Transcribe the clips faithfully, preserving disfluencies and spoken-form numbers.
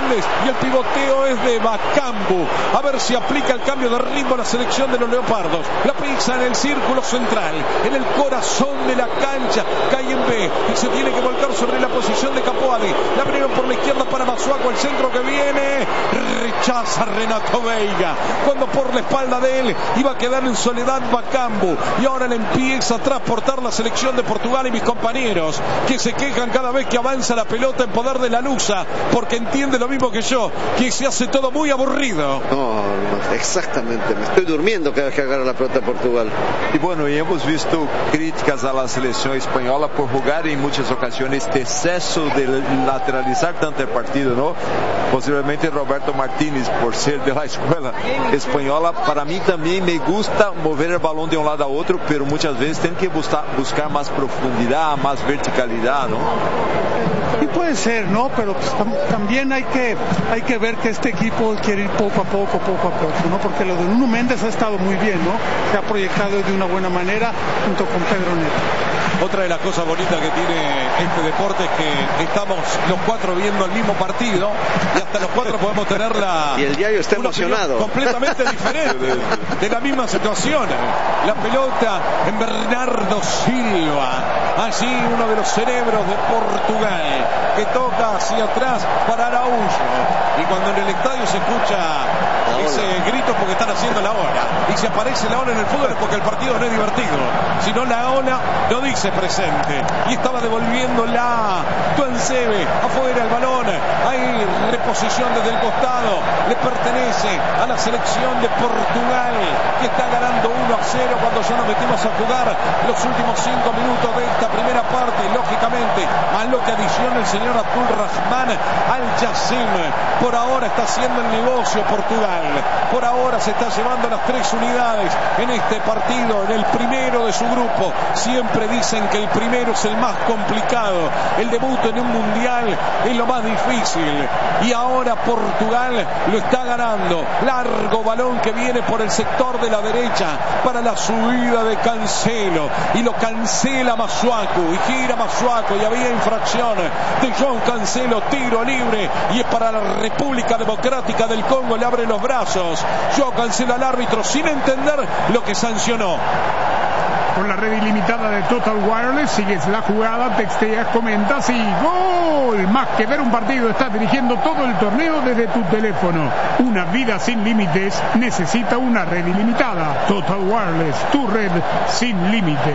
Méndez y el pivoteo es de Bakambu. A ver si aplica el cambio de ritmo a la selección de los leopardos. La pisa en el círculo central, en el corazón de la cancha. Cae en B y se tiene que volcar sobre la posición de Capuadi. La abrieron por la izquierda para Masuaku, el centro que viene. Rechaza Renato Veiga. Cuando por la espalda de él iba a quedar en soledad Bakambu. Y ahora le empieza a transportar la selección de Portugal y mis compañeros que se quejan cada vez que avanza la pelota en poder de la Lusa, porque entiende lo mismo que yo, que se hace todo muy aburrido. No, no, exactamente, me estoy durmiendo cada vez que agarra la pelota Portugal. Y bueno, y hemos visto críticas a la selección española por jugar en muchas ocasiones este exceso de lateralizar tanto el partido, ¿no? Posiblemente Roberto Martínez, por ser de la escuela española, para mí también me gusta mover el balón de un lado a otro, pero muchas veces tienen que buscar, buscar más profundidad, más verticalidad, ¿no? Y puede ser, ¿no? Pero pues, tam también hay que, hay que ver que este equipo quiere ir poco a poco, poco a poco, ¿no? Porque lo de Nuno Méndez ha estado muy bien, ¿no? Se ha proyectado de una buena manera junto con Pedro Neto. Otra de las cosas bonitas que tiene este deporte es que estamos los cuatro viendo el mismo partido y hasta los cuatro podemos tener la... Y el diario está emocionado. Completamente diferente de la misma situación. La pelota en Bernardo Silva. Allí uno de los cerebros de Portugal que toca hacia atrás para Araújo. Y cuando en el estadio se escucha ese grito porque están haciendo la ola. Y si aparece la ola en el fútbol es porque el partido no es divertido. Si no, la ola no dice presente. Y estaba devolviendo la Tuansebe afuera el balón. Hay reposición desde el costado. Le pertenece a la selección de Portugal, que está ganando uno a cero cuando ya nos metimos a jugar los últimos cinco minutos de esta primera parte. Lógicamente, más lo que adiciona el señor Abdul Rahman Al Jassim. Por ahora está haciendo el negocio Portugal. Por ahora se está llevando las tres unidades en este partido, en el primero de su grupo. Siempre dicen que el primero es el más complicado. El debut en un mundial es lo más difícil. Y ahora Portugal lo está ganando. Largo balón que viene por el sector de la derecha para la subida de Cancelo. Y lo cancela Masuaku. Y gira Masuaku. Y había infracción de João Cancelo. Tiro libre. Y es para la República Democrática del Congo. Le abre los brazos. João Cancelo al árbitro sin entender lo que sancionó. Con la red ilimitada de Total Wireless sigues la jugada, texteas, comentas y ¡gol! Más que ver un partido, estás dirigiendo todo el torneo desde tu teléfono. Una vida sin límites necesita una red ilimitada. Total Wireless, tu red sin límites.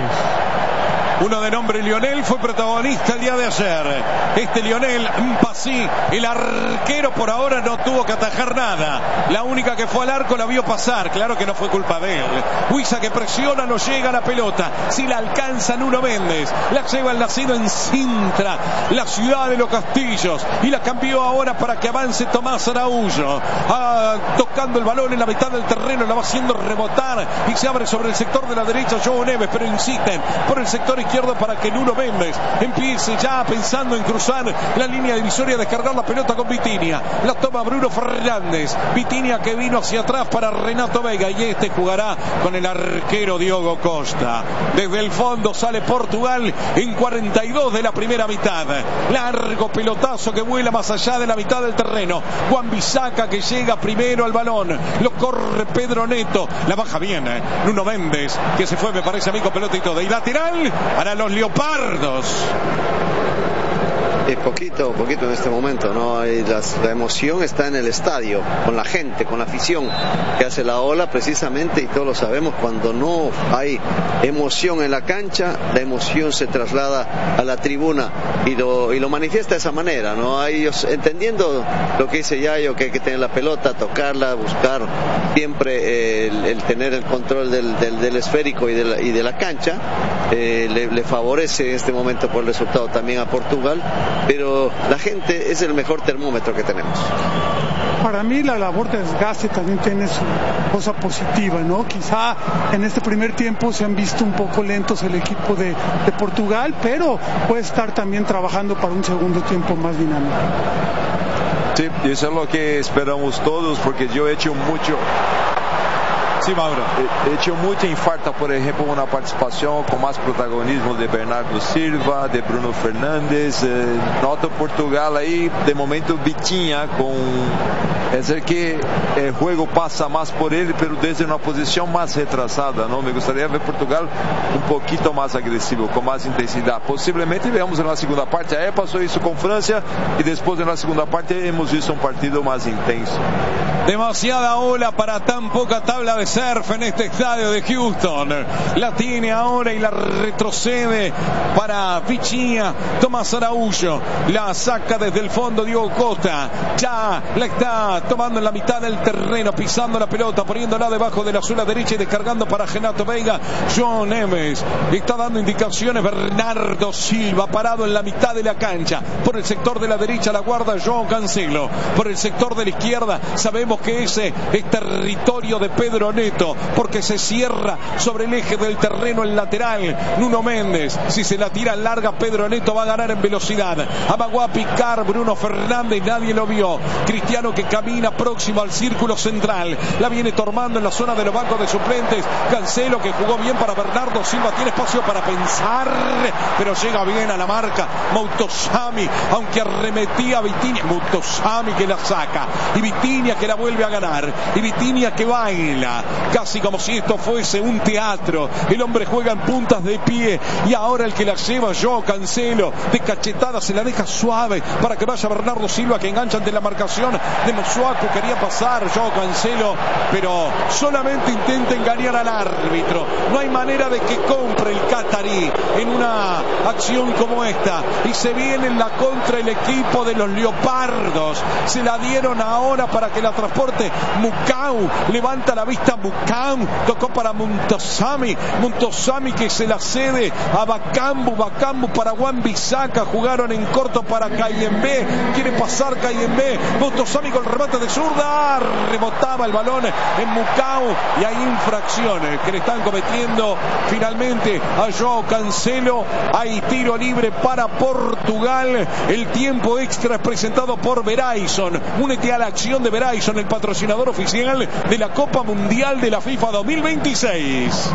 Uno de nombre Lionel fue protagonista el día de ayer. Este Lionel Mpassi, el arquero, por ahora no tuvo que atajar nada. La única que fue al arco la vio pasar. Claro que no fue culpa de él. Huiza que presiona, no llega a la pelota. Si la alcanza Nuno Méndez, la lleva el nacido en Sintra, la ciudad de los castillos, y la cambió ahora para que avance Tomás Araújo. Ah, tocando el balón en la mitad del terreno, la va haciendo rebotar y se abre sobre el sector de la derecha João Neves, pero insisten por el sector izquierdo para que Nuno Méndez empiece ya pensando en cruzar la línea divisoria, descargar la pelota con Vitinha. La toma Bruno Fernández. Vitinha que vino hacia atrás para Renato Veiga, y este jugará con el arquero Diogo Costa. Desde el fondo sale Portugal en cuarenta y dos de la primera mitad. Largo pelotazo que vuela más allá de la mitad del terreno. Wan-Bissaka que llega primero al balón. Lo corre Pedro Neto. La baja bien eh. Nuno Méndez, que se fue, me parece a mí, con pelota y todo. Y lateral para los leopardos. Y poquito, poquito en este momento, ¿no? Y las, la emoción está en el estadio, con la gente, con la afición que hace la ola precisamente, y todos lo sabemos, cuando no hay emoción en la cancha, la emoción se traslada a la tribuna y lo, y lo manifiesta de esa manera, ¿no? A ellos, entendiendo lo que dice Yayo, que hay que tener la pelota, tocarla, buscar siempre eh, el, el tener el control del, del, del esférico y de la, y de la cancha, eh, le, le favorece en este momento por el resultado también a Portugal. Pero la gente es el mejor termómetro que tenemos. Para mí la labor de desgaste también tiene su cosa positiva, ¿no? Quizá en este primer tiempo se han visto un poco lentos el equipo de, de Portugal, pero puede estar también trabajando para un segundo tiempo más dinámico. Sí, y eso es lo que esperamos todos, porque yo he hecho mucho Sí, Mauro. He hecho mucha infarta, por ejemplo, una participación con más protagonismo de Bernardo Silva, de Bruno Fernandes. Eh, nota Portugal ahí, de momento Vitinha con... Es el que el juego pasa más por él, pero desde una posición más retrasada, ¿no? Me gustaría ver Portugal un poquito más agresivo, con más intensidad. Posiblemente veamos en la segunda parte. Ahí pasó eso con Francia y después en la segunda parte hemos visto un partido más intenso. Demasiada ola para tan poca tabla de surf en este estadio de Houston. La tiene ahora y la retrocede para Vitinha. Tomás Araújo la saca desde el fondo. Diogo Costa ya la está tomando en la mitad del terreno, pisando la pelota, poniéndola debajo de la suela derecha y descargando para Renato Veiga. John Nemes está dando indicaciones. Bernardo Silva parado en la mitad de la cancha. Por el sector de la derecha la guarda João Cancelo. Por el sector de la izquierda sabemos que ese es territorio de Pedro Neto, porque se cierra sobre el eje del terreno el lateral Nuno Méndez. Si se la tira larga, Pedro Neto va a ganar en velocidad. Amagó a picar Bruno Fernández, nadie lo vio. Cristiano que camina próximo al círculo central, la viene tomando en la zona de los bancos de suplentes. Cancelo que jugó bien para Bernardo Silva, tiene espacio para pensar, pero llega bien a la marca Moutosami, aunque arremetía a Vitinha. Moutosami que la saca y Vitinha que la vuelve a ganar, y Vitinha que baila casi como si esto fuese un teatro. El hombre juega en puntas de pie y ahora el que la lleva yo, Cancelo, de cachetada se la deja suave para que vaya Bernardo Silva, que engancha ante la marcación de Masuaku. Quería pasar yo, Cancelo, pero solamente intenta engañar al árbitro. No hay manera de que compre el catarí en una acción como esta, y se viene en la contra el equipo de los Leopardos. Se la dieron ahora para que la transporte Mukau, levanta la vista Mukau, tocó para Montosami, Montosami que se la cede a Bakambu, Bakambu para Wan-Bissaka, jugaron en corto para Kayembe, quiere pasar Kayembe, Montosami con el remate de zurda, rebotaba el balón en Mukau, y hay infracciones que le están cometiendo finalmente a João Cancelo. Hay tiro libre para Portugal. El tiempo extra es presentado por Verizon. Únete a la acción de Verizon, el patrocinador oficial de la Copa Mundial de la FIFA dos mil veintiséis.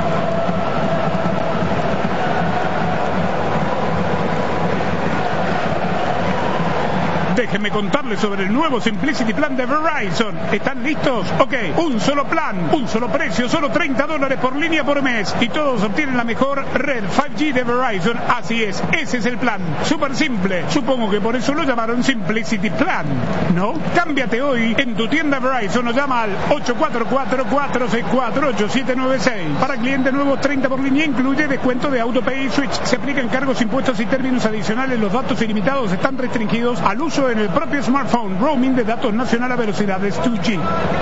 Déjenme contarles sobre el nuevo Simplicity Plan de Verizon. ¿Están listos? Ok, un solo plan, un solo precio, solo treinta dólares por línea por mes. Y todos obtienen la mejor red cinco G de Verizon. Así es, ese es el plan. Súper simple. Supongo que por eso lo llamaron Simplicity Plan, ¿no? Cámbiate hoy en tu tienda Verizon o llama al ocho cuatro cuatro, cuatro seis cuatro, ocho siete nueve seis. Para clientes nuevos, treinta por línea, incluye descuento de AutoPay y Switch. Se aplican cargos, impuestos y términos adicionales. Los datos ilimitados están restringidos al uso en el propio smartphone. Roaming de datos nacional a velocidades dos G.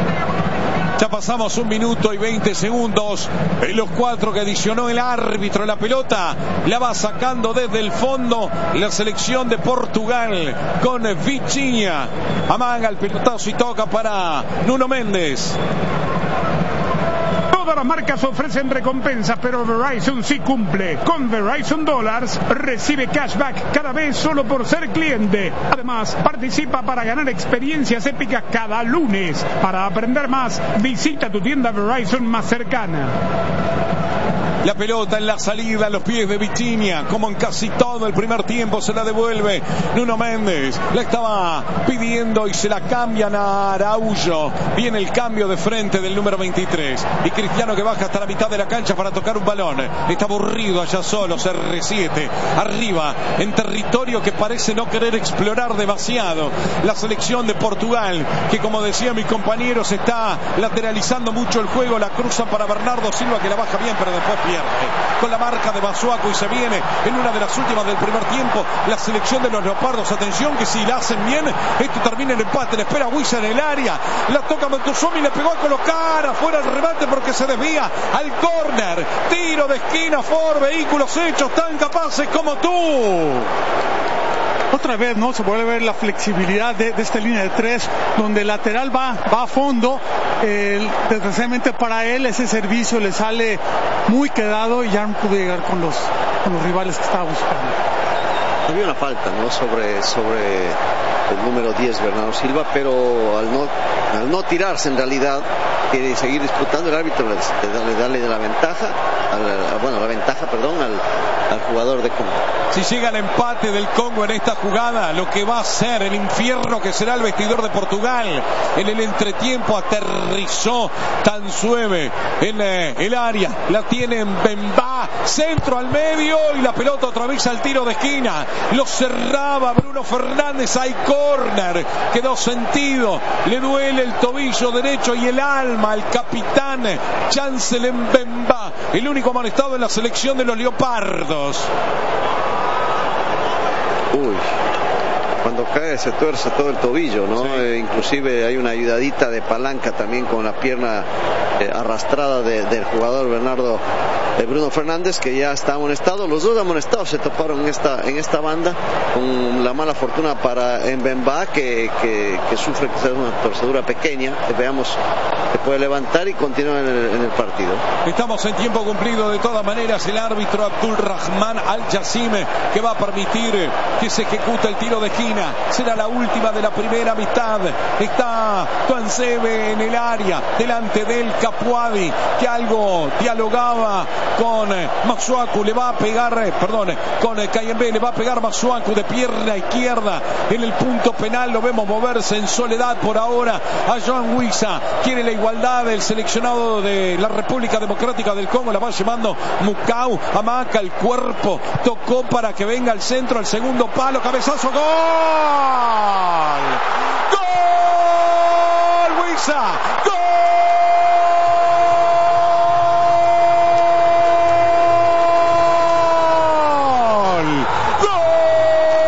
Ya pasamos un minuto y veinte segundos en los cuatro que adicionó el árbitro. La pelota la va sacando desde el fondo la selección de Portugal con Vitinha. Amaga el pelotazo y toca para Nuno Méndez. Todas las marcas ofrecen recompensas, pero Verizon sí cumple. Con Verizon Dollars recibe cashback cada vez solo por ser cliente. Además, participa para ganar experiencias épicas cada lunes. Para aprender más, visita tu tienda Verizon más cercana. La pelota en la salida a los pies de Vitinha, como en casi todo el primer tiempo, se la devuelve Nuno Méndez. La estaba pidiendo y se la cambian a Araújo. Viene el cambio de frente del número veintitrés. Y Cristiano que baja hasta la mitad de la cancha para tocar un balón. Está aburrido allá solo, R siete. Arriba, en territorio que parece no querer explorar demasiado. La selección de Portugal, que como decía mi compañero, se está lateralizando mucho el juego. La cruzan para Bernardo Silva, que la baja bien, pero después pierde. Con la marca de Masuaku, y se viene en una de las últimas del primer tiempo la selección de los Leopardos. Atención que si la hacen bien, esto termina en empate. Le espera Wisa en el área, la toca Montosami, le pegó a colocar afuera el remate porque se desvía al córner. Tiro de esquina, Ford, vehículos hechos tan capaces como tú. Otra vez, ¿no? Se vuelve a ver la flexibilidad de, de esta línea de tres, donde el lateral va, va a fondo. Eh, desgraciadamente para él ese servicio le sale muy quedado y ya no pudo llegar con los, con los rivales que estaba buscando. Había una falta, ¿no? sobre, sobre el número diez, Bernardo Silva, pero al no, al no tirarse en realidad, quiere seguir disputando, el árbitro le da darle de la ventaja, al, bueno, la ventaja, perdón, al, al jugador de Congo. Si llega el empate del Congo en esta jugada, lo que va a ser el infierno que será el vestidor de Portugal. En el entretiempo aterrizó Tansueve en eh, el área, la tiene Mbemba, centro al medio y la pelota otra vez al tiro de esquina. Lo cerraba Bruno Fernández, hay córner, quedó sentido, le duele el tobillo derecho y el alma al capitán Chancel Mbemba, el único amonestado en la selección de los Leopardos. Uy, cuando cae se tuerce todo el tobillo, ¿no? Sí. Eh, inclusive hay una ayudadita de palanca también con la pierna eh, arrastrada de, del jugador Bernardo eh, Bruno Fernández, que ya está amonestado. Los dos amonestados se toparon en esta, en esta banda, con la mala fortuna para Mbemba, que, que, que sufre quizás una torcedura pequeña. Que veamos que puede levantar y continúa en el, en el partido. Estamos en tiempo cumplido de todas maneras. El árbitro Abdul Rahman Al-Jassim, que va a permitir que se ejecute el tiro de esquina. Será la última de la primera mitad. Está Tuansebe en el área, delante del Capuadi, que algo dialogaba con Masuaku. Le va a pegar, perdón, con Kayembe, le va a pegar Masuaku de pierna izquierda en el punto penal. Lo vemos moverse en soledad por ahora a Joan Wissa. Quiere la igualdad del seleccionado de la República Democrática del Congo. La va llevando Mukau, amaca el cuerpo, tocó para que venga al centro, al segundo palo, cabezazo, ¡gol! ¡Gol! ¡Wissa! ¡Gol!